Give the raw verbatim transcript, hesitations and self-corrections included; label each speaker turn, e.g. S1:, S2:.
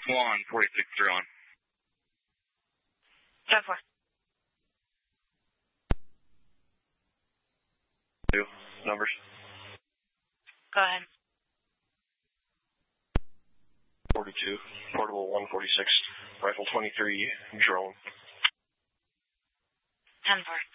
S1: Swan, forty-six, zero on.
S2: ten four.
S1: Two numbers.
S2: Go ahead.
S1: forty-two, portable one forty-six, rifle twenty-three, drone.
S2: ten four.